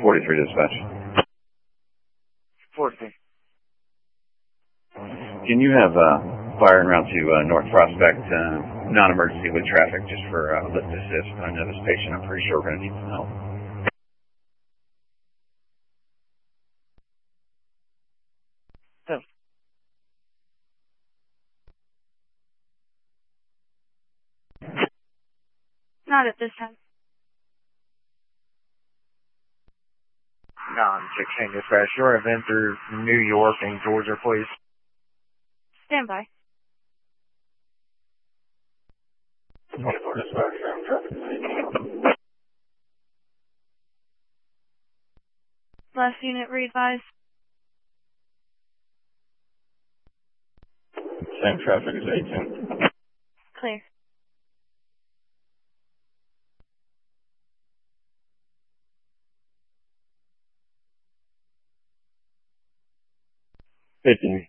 43 dispatch. 40. Can you have fire en route to North Prospect, non-emergency with traffic, just for lift assist? I know this patient, I'm pretty sure we're going to need some help. So. Not at this time. 916 dispatch. Your event through New York and Georgia, please. Stand by. 24 dispatch, traffic. Last unit re-advise. Same traffic as 18. Clear. $50.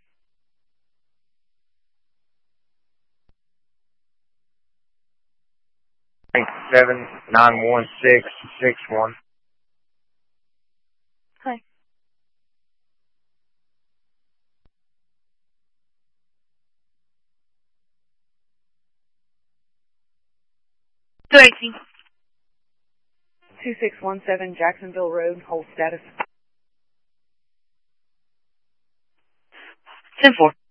7911661. Clear. Directing. 2617 Jacksonville Road, hold status. 10-4.